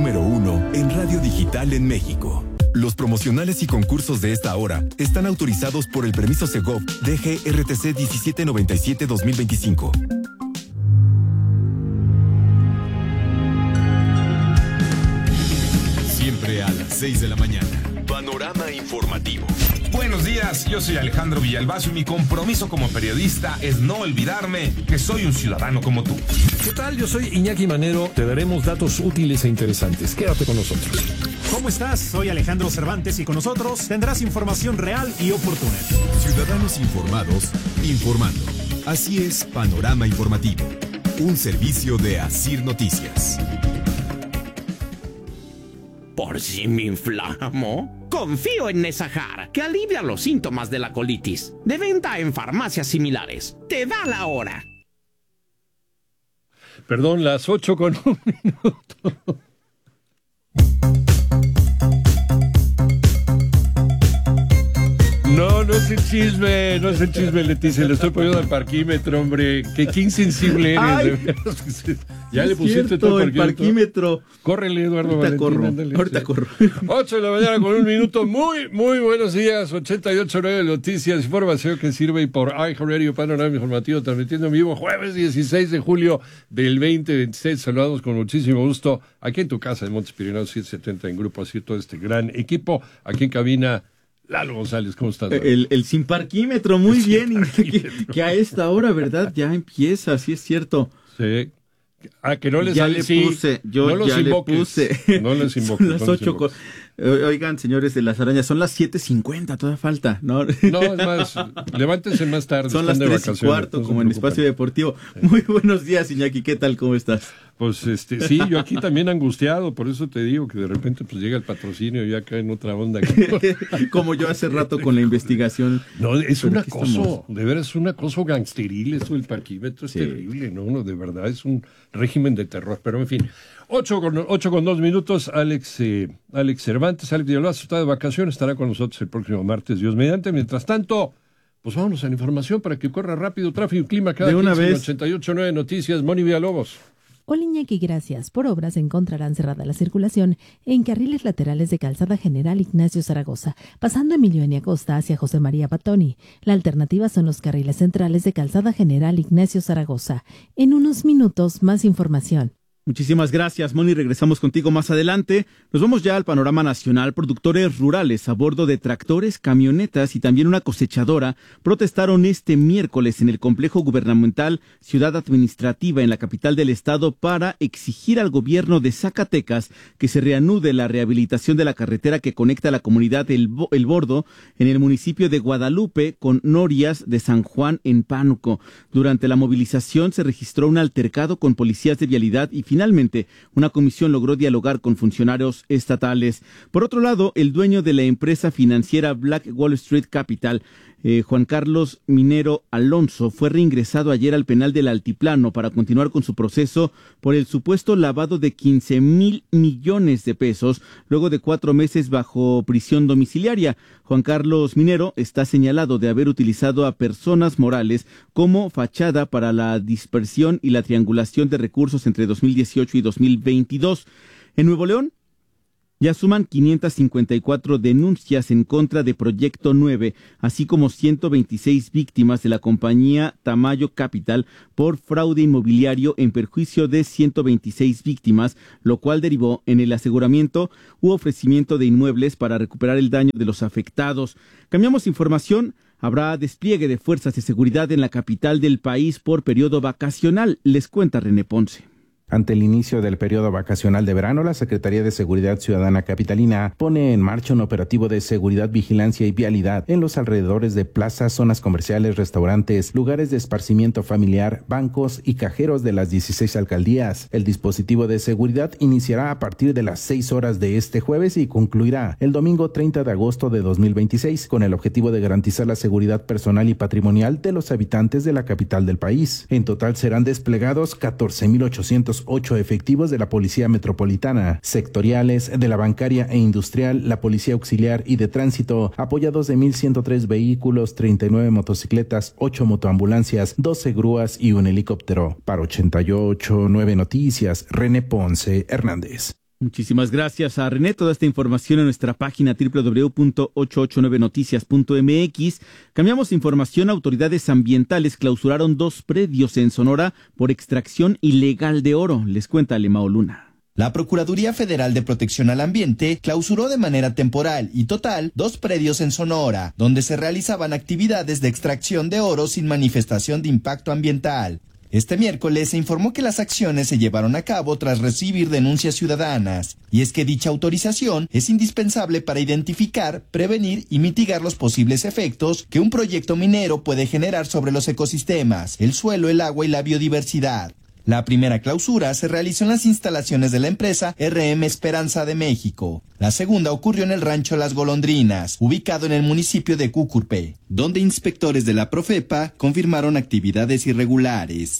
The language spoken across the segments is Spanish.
número 1 en radio digital en México. Los promocionales y concursos de esta hora están autorizados por el permiso Segov DGRTC 1797-2025. Siempre a las 6 de la mañana. Panorama informativo. Buenos días, yo soy Alejandro Villalbazo y mi compromiso como periodista es no olvidarme que soy un ciudadano como tú. ¿Qué tal? Yo soy Iñaki Manero. Te daremos datos útiles e interesantes. Quédate con nosotros. ¿Cómo estás? Soy Alejandro Cervantes y con nosotros tendrás información real y oportuna. Ciudadanos informados, informando. Así es Panorama Informativo, un servicio de Asir Noticias. Por si me inflamo, confío en Nesajar, que alivia los síntomas de la colitis. De venta en farmacias similares. Te da la hora. Perdón, las 8:01. No es el chisme, Leticia, le estoy poniendo al parquímetro, hombre, qué insensible eres. Ay, ya le pusiste cierto, todo el parquímetro. Córrele, Eduardo Valentín. Ahorita corro. 8 de la mañana con 1 minuto, muy buenos días, 88.9 Noticias, información que sirve y por iHeartRadio Panorama Informativo, transmitiendo en vivo jueves 16 de julio del 2026, saludamos con muchísimo gusto aquí en tu casa en Montes Pirineos 770 en Grupo Así, todo este gran equipo, aquí en cabina. Lalo González, ¿cómo estás? El sin parquímetro, muy bien. Que a esta hora, ¿verdad? Ya empieza, sí es cierto. Sí. Que no les ya le puse, yo no ya le puse. No les invoques. Son las 8. Oigan, señores de las arañas, son las 7:50, todavía falta, ¿no? No, es más, levántense más tarde. Son las 3:15, como en Espacio Deportivo. Sí. Muy buenos días, Iñaki, ¿qué tal? ¿Cómo estás? Pues sí, yo aquí también angustiado, por eso te digo que de repente pues llega el patrocinio y ya cae en otra onda. Como yo hace rato con la investigación. No, es un acoso, de veras es un acoso gangsteril, esto del parquímetro es terrible, ¿no? De verdad es un régimen de terror, pero en fin. 8:02, Alex Cervantes, Alex Villalbazo está de vacaciones, estará con nosotros el próximo martes, Dios mediante. Mientras tanto, pues vámonos a la información para que corra rápido, tráfico y clima cada 88.9 Noticias, Moni Villalobos. Hola Iñaki, gracias. Por obras encontrarán cerrada la circulación en carriles laterales de Calzada General Ignacio Zaragoza, pasando Emilio N. Acosta hacia José María Batoni. La alternativa son los carriles centrales de Calzada General Ignacio Zaragoza. En unos minutos, más información. Muchísimas gracias, Moni. Regresamos contigo más adelante. Nos vamos ya al panorama nacional. Productores rurales a bordo de tractores, camionetas y también una cosechadora protestaron este miércoles en el complejo gubernamental Ciudad Administrativa en la capital del estado para exigir al gobierno de Zacatecas que se reanude la rehabilitación de la carretera que conecta a la comunidad El Bordo en el municipio de Guadalupe con Norias de San Juan en Pánuco. Durante la movilización se registró un altercado con policías de vialidad y finalmente, una comisión logró dialogar con funcionarios estatales. Por otro lado, el dueño de la empresa financiera Black Wall Street Capital, Juan Carlos Minero Alonso, fue reingresado ayer al penal del Altiplano para continuar con su proceso por el supuesto lavado de 15,000 millones de pesos, luego de 4 meses bajo prisión domiciliaria. Juan Carlos Minero está señalado de haber utilizado a personas morales como fachada para la dispersión y la triangulación de recursos entre 2018 y 2022. En Nuevo León, ya suman 554 denuncias en contra de Proyecto 9, así como 126 víctimas de la compañía Tamayo Capital por fraude inmobiliario en perjuicio de 126 víctimas, lo cual derivó en el aseguramiento u ofrecimiento de inmuebles para recuperar el daño de los afectados. Cambiamos información. Habrá despliegue de fuerzas de seguridad en la capital del país por periodo vacacional. Les cuenta René Ponce. Ante el inicio del periodo vacacional de verano, la Secretaría de Seguridad Ciudadana Capitalina pone en marcha un operativo de seguridad, vigilancia y vialidad en los alrededores de plazas, zonas comerciales, restaurantes, lugares de esparcimiento familiar, bancos y cajeros de las 16 alcaldías. El dispositivo de seguridad iniciará a partir de las 6 horas de este jueves y concluirá el domingo 30 de agosto de 2026, con el objetivo de garantizar la seguridad personal y patrimonial de los habitantes de la capital del país. En total serán desplegados 14,808 efectivos de la Policía Metropolitana, sectoriales de la bancaria e industrial, la Policía Auxiliar y de Tránsito, apoyados de 1,103 vehículos, 39 motocicletas, 8 motoambulancias, 12 grúas y un helicóptero. Para 88.9 Noticias, René Ponce Hernández. Muchísimas gracias a René. Toda esta información en nuestra página www.889noticias.mx. Cambiamos de información. Autoridades ambientales clausuraron 2 predios en Sonora por extracción ilegal de oro. Les cuenta Alemao Luna. La Procuraduría Federal de Protección al Ambiente clausuró de manera temporal y total 2 predios en Sonora, donde se realizaban actividades de extracción de oro sin manifestación de impacto ambiental. Este miércoles se informó que las acciones se llevaron a cabo tras recibir denuncias ciudadanas, y es que dicha autorización es indispensable para identificar, prevenir y mitigar los posibles efectos que un proyecto minero puede generar sobre los ecosistemas, el suelo, el agua y la biodiversidad. La primera clausura se realizó en las instalaciones de la empresa RM Esperanza de México. La segunda ocurrió en el rancho Las Golondrinas, ubicado en el municipio de Cucurpe, donde inspectores de la Profepa confirmaron actividades irregulares.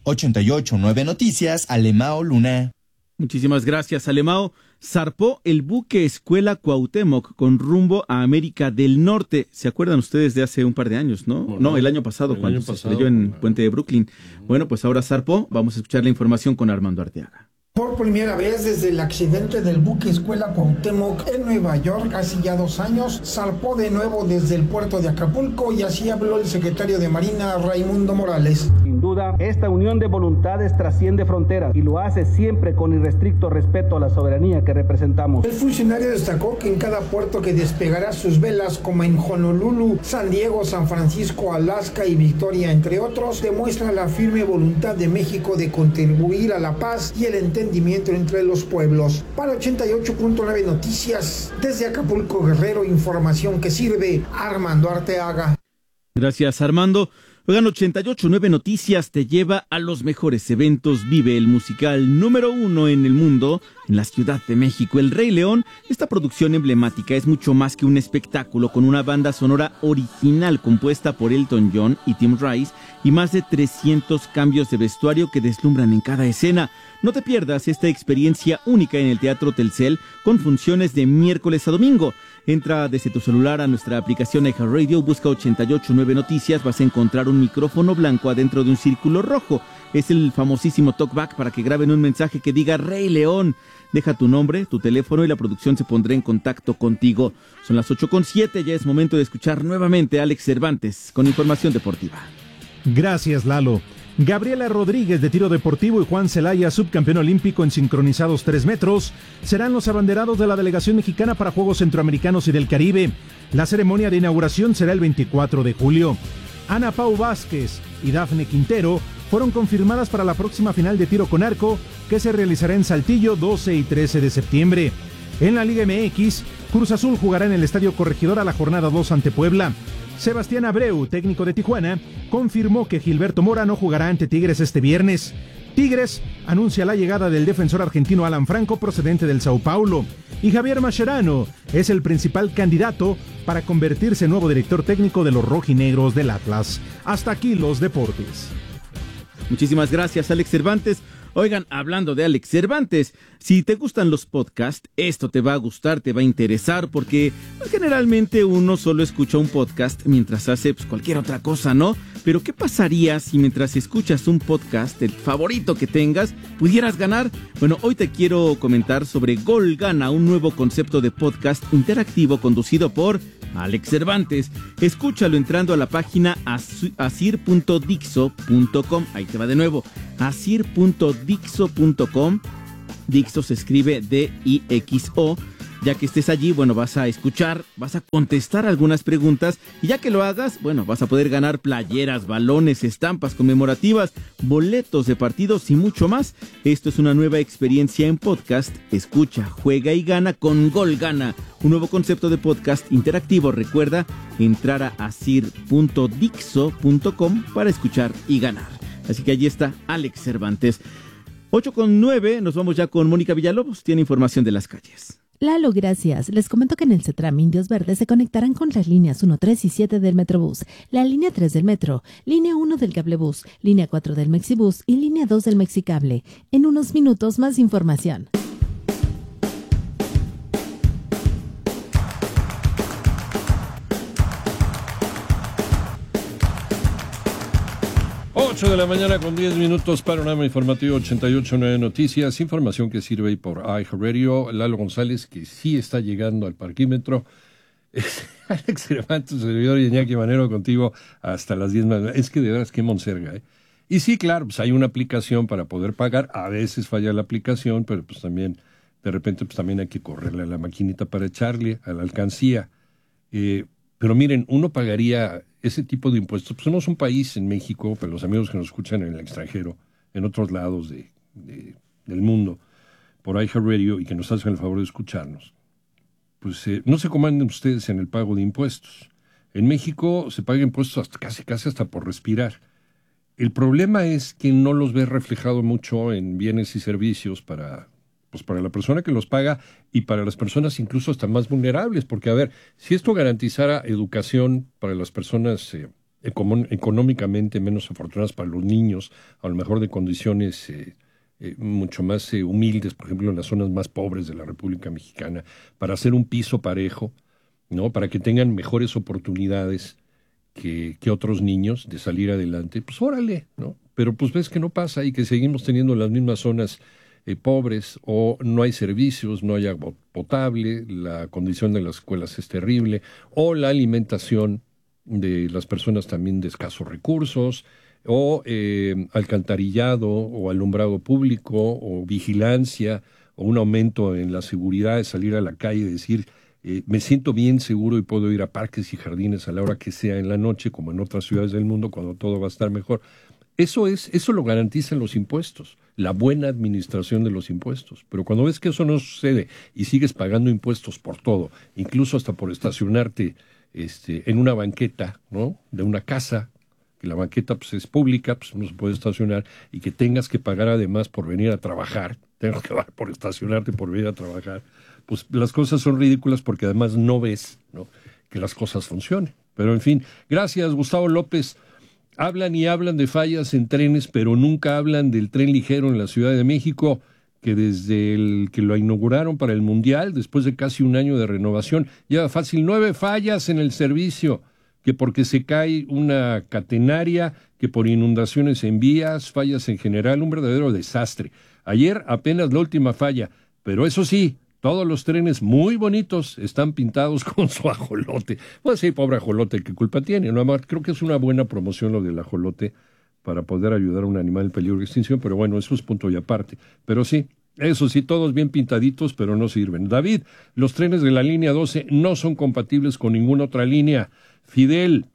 88.9 Noticias, Alemao Luna. Muchísimas gracias, Alemao. Zarpó el buque Escuela Cuauhtémoc con rumbo a América del Norte. ¿Se acuerdan ustedes de hace un par de años, no? No, el año pasado, cuando se estrelló en Puente de Brooklyn. Bueno, pues ahora zarpó. Vamos a escuchar la información con Armando Arteaga. Por primera vez desde el accidente del buque Escuela Cuauhtémoc en Nueva York hace ya 2 años, zarpó de nuevo desde el puerto de Acapulco, y así habló el secretario de Marina, Raimundo Morales. Sin duda, esta unión de voluntades trasciende fronteras y lo hace siempre con irrestricto respeto a la soberanía que representamos. El funcionario destacó que en cada puerto que despegará sus velas, como en Honolulu, San Diego, San Francisco, Alaska y Victoria, entre otros, demuestra la firme voluntad de México de contribuir a la paz y el entendimiento entre los pueblos. Para 88.9 Noticias, desde Acapulco, Guerrero, información que sirve. Armando Arteaga. Gracias, Armando. Oigan, 88.9 Noticias te lleva a los mejores eventos. Vive el musical número 1 en el mundo, en la Ciudad de México, El Rey León. Esta producción emblemática es mucho más que un espectáculo, con una banda sonora original compuesta por Elton John y Tim Rice y más de 300 cambios de vestuario que deslumbran en cada escena. No te pierdas esta experiencia única en el Teatro Telcel, con funciones de miércoles a domingo. Entra desde tu celular a nuestra aplicación iHeartRadio, busca 88.9 Noticias, vas a encontrar un micrófono blanco adentro de un círculo rojo. Es el famosísimo talkback para que graben un mensaje que diga Rey León. Deja tu nombre, tu teléfono y la producción se pondrá en contacto contigo. Son las 8:07, ya es momento de escuchar nuevamente a Alex Cervantes con información deportiva. Gracias, Lalo. Gabriela Rodríguez de tiro deportivo y Juan Celaya, subcampeón olímpico en sincronizados 3 metros, serán los abanderados de la delegación mexicana para Juegos Centroamericanos y del Caribe. La ceremonia de inauguración será el 24 de julio. Ana Pau Vázquez y Dafne Quintero fueron confirmadas para la próxima final de tiro con arco, que se realizará en Saltillo 12 y 13 de septiembre. En la Liga MX, Cruz Azul jugará en el Estadio Corregidora la jornada 2 ante Puebla. Sebastián Abreu, técnico de Tijuana, confirmó que Gilberto Mora no jugará ante Tigres este viernes. Tigres anuncia la llegada del defensor argentino Alan Franco, procedente del Sao Paulo. Y Javier Mascherano es el principal candidato para convertirse en nuevo director técnico de los rojinegros del Atlas. Hasta aquí los deportes. Muchísimas gracias, Alex Cervantes. Oigan, hablando de Alex Cervantes, si te gustan los podcasts, esto te va a gustar, te va a interesar, porque pues, generalmente uno solo escucha un podcast mientras hace cualquier otra cosa, ¿no? Pero ¿qué pasaría si mientras escuchas un podcast, el favorito que tengas, pudieras ganar? Bueno, hoy te quiero comentar sobre Gol Gana, un nuevo concepto de podcast interactivo conducido por Alex Cervantes. Escúchalo entrando a la página asir.dixo.com. Ahí te va de nuevo, asir.dixo.com. Dixo se escribe D-I-X-O. Ya que estés allí, bueno, vas a escuchar, vas a contestar algunas preguntas, y ya que lo hagas, bueno, vas a poder ganar playeras, balones, estampas conmemorativas, boletos de partidos y mucho más. Esto es una nueva experiencia en podcast. Escucha, juega y gana con Gol Gana, un nuevo concepto de podcast interactivo. Recuerda entrar a asir.dixo.com para escuchar y ganar. Así que allí está Alex Cervantes. 8:09, nos vamos ya con Mónica Villalobos, tiene información de las calles. Lalo, gracias. Les comento que en el CETRAM Indios Verdes se conectarán con las líneas 1, 3 y 7 del Metrobús, la línea 3 del Metro, línea 1 del Cablebús, línea 4 del Mexibús y línea 2 del Mexicable. En unos minutos más información. 8 de la mañana con 10 minutos, panorama informativo 88.9 Noticias, información que sirve por iHeartRadio. Lalo González, que sí está llegando al parquímetro. Alex Cervantes, servidor y Iñaki Manero contigo hasta las 10 más. Es que de veras que monserga, ¿eh? Y sí, claro, pues hay una aplicación para poder pagar. A veces falla la aplicación, pero pues también, de repente, pues también hay que correrle a la maquinita para echarle a la alcancía. Pero miren, uno pagaría ese tipo de impuestos. Pues somos un país en México, pero los amigos que nos escuchan en el extranjero, en otros lados del mundo, por iHeartRadio y que nos hacen el favor de escucharnos, pues no se comanden ustedes en el pago de impuestos. En México se paga impuestos hasta casi hasta por respirar. El problema es que no los ve reflejado mucho en bienes y servicios para la persona que los paga y para las personas incluso hasta más vulnerables, porque a ver, si esto garantizara educación para las personas económicamente menos afortunadas, para los niños, a lo mejor de condiciones mucho más humildes, por ejemplo en las zonas más pobres de la República Mexicana, para hacer un piso parejo, ¿no? Para que tengan mejores oportunidades que otros niños de salir adelante, pues órale, ¿no? Pero pues ves que no pasa y que seguimos teniendo las mismas zonas pobres, o no hay servicios, no hay agua potable, la condición de las escuelas es terrible, o la alimentación de las personas también de escasos recursos, o alcantarillado, o alumbrado público, o vigilancia, o un aumento en la seguridad de salir a la calle y decir, me siento bien seguro y puedo ir a parques y jardines a la hora que sea en la noche, como en otras ciudades del mundo, cuando todo va a estar mejor. Eso lo garantizan los impuestos, la buena administración de los impuestos. Pero cuando ves que eso no sucede y sigues pagando impuestos por todo, incluso hasta por estacionarte en una banqueta, ¿no? De una casa, que la banqueta pues es pública, pues uno se puede estacionar, y que tengas que pagar además por venir a trabajar, tengas que pagar por estacionarte, por venir a trabajar, pues las cosas son ridículas porque además no ves, ¿no?, que las cosas funcionen. Pero en fin, gracias Gustavo López. Hablan y hablan de fallas en trenes, pero nunca hablan del tren ligero en la Ciudad de México, que desde el que lo inauguraron para el Mundial, después de casi un año de renovación, lleva fácil 9 fallas en el servicio, que porque se cae una catenaria, que por inundaciones en vías, fallas en general, un verdadero desastre. Ayer apenas la última falla, pero eso sí, todos los trenes muy bonitos están pintados con su ajolote. Pues sí, pobre ajolote, ¿qué culpa tiene? No, creo que es una buena promoción lo del ajolote para poder ayudar a un animal en peligro de extinción, pero bueno, eso es punto y aparte. Pero sí, eso sí, todos bien pintaditos, pero no sirven. David, los trenes de la línea 12 no son compatibles con ninguna otra línea. Fidel,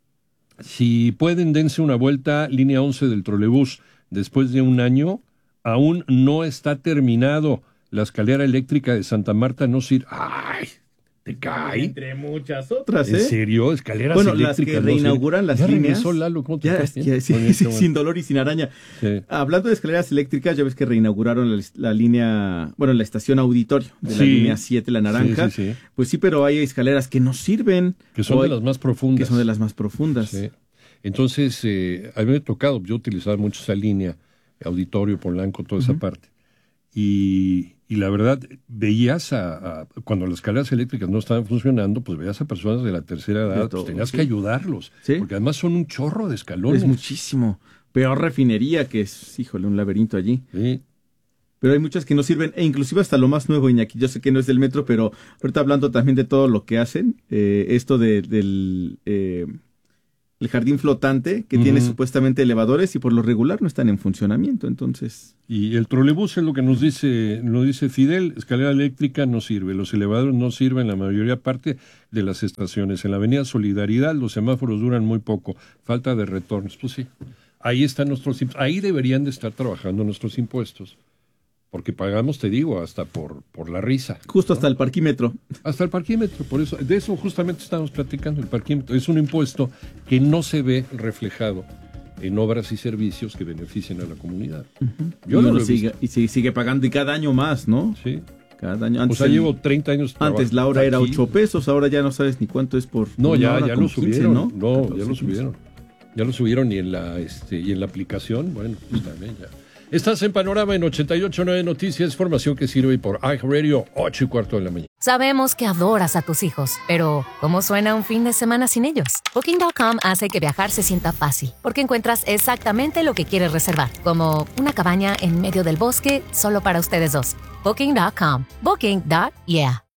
si pueden, dense una vuelta, línea 11 del trolebús. Después de un año, aún no está terminado. La escalera eléctrica de Santa Marta no sirve. ¡Ay! ¿Te cae? Entre muchas otras, ¿En serio? ¿Escaleras eléctricas? Las que reinauguran las líneas. Lalo, ¿cómo te sin dolor y sin araña. Sí. Hablando de escaleras eléctricas, ya ves que reinauguraron la línea, la estación Auditorio de la línea 7, la naranja. Sí. Pues sí, pero hay escaleras que no sirven. Que son de las más profundas. Sí. Entonces, a mí me ha tocado, yo utilizaba mucho esa línea, Auditorio, Polanco, toda esa parte. Y la verdad, veías cuando las escaleras eléctricas no estaban funcionando, pues veías a personas de la tercera edad, pues tenías que ayudarlos, porque además son un chorro de escalones. Es muchísimo. Peor refinería, que es, un laberinto allí. Sí. Pero hay muchas que no sirven, e inclusive hasta lo más nuevo, Iñaki. Yo sé que no es del metro, pero ahorita hablando también de todo lo que hacen, esto del el jardín flotante, que tiene supuestamente elevadores y por lo regular no están en funcionamiento, entonces... Y el trolebús es lo que nos dice Fidel, escalera eléctrica no sirve, los elevadores no sirven en la mayoría parte de las estaciones. En la avenida Solidaridad los semáforos duran muy poco, falta de retornos. Pues sí, ahí están ahí deberían de estar trabajando nuestros impuestos. Porque pagamos, te digo, hasta por la risa. Justo, ¿no? Hasta el parquímetro. Hasta el parquímetro, por eso, de eso justamente estamos platicando, el parquímetro. Es un impuesto que no se ve reflejado en obras y servicios que beneficien a la comunidad. Yo lo sigue, y se sigue pagando, y cada año más, ¿no? Sí. Cada año. Antes llevo 30 años trabajando. Antes la hora era 8 pesos, ahora ya no sabes ni cuánto es por No, ya hora, lo subieron, 15, ¿no? 14, ya lo subieron. Ya lo subieron y en la aplicación, bueno, pues también ya. Estás en Panorama en 88.9 Noticias, información que sirve por iHeartRadio, 8:15 de la mañana. Sabemos que adoras a tus hijos, pero ¿cómo suena un fin de semana sin ellos? Booking.com hace que viajar se sienta fácil, porque encuentras exactamente lo que quieres reservar, como una cabaña en medio del bosque solo para ustedes dos. Booking.com. Booking.yeah.